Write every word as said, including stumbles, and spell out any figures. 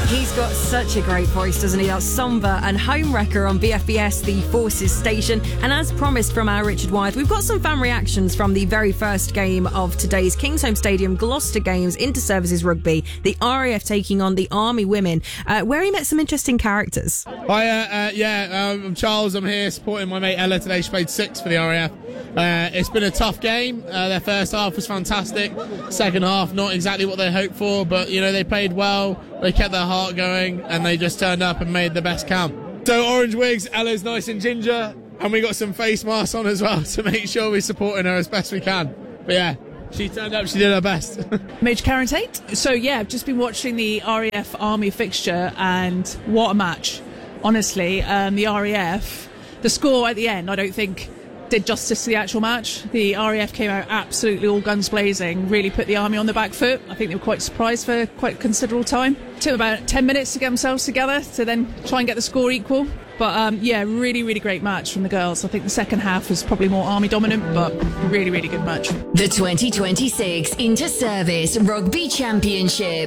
He's got such a great voice, doesn't he? That's Somber and Homewrecker on B F B S, the Forces station. And as promised from our Richard Wyeth, we've got some fan reactions from the very first game of today's Kingsholm Stadium Gloucester Games Inter-Services Rugby, the R A F taking on the Army Women, uh, where he met some interesting characters. Hi, uh, uh, yeah, um, I'm Charles. I'm here supporting my mate Ella today. She played six for the R A F. Uh, it's been a tough game. Uh, their first half was fantastic. Second half, not exactly what they hoped for, but, you know, they played well. They kept their heart going, and they just turned up and made the best count. So orange wigs, Ella's nice and ginger, and we got some face masks on as well to make sure we're supporting her as best we can. But yeah, she turned up, she did her best. Major Karen Tate. So yeah, I've just been watching the R A F Army fixture, and what a match. Honestly, um, the R A F, the score at the end, I don't think did justice to the actual match. The R A F came out absolutely all guns blazing, really put the Army on the back foot. I think they were quite surprised for quite considerable time. It took about ten minutes to get themselves together to then try and get the score equal. But um, yeah, really, really great match from the girls. I think the second half was probably more Army dominant, but really, really good match. The twenty twenty-six Inter-Service Rugby Championship.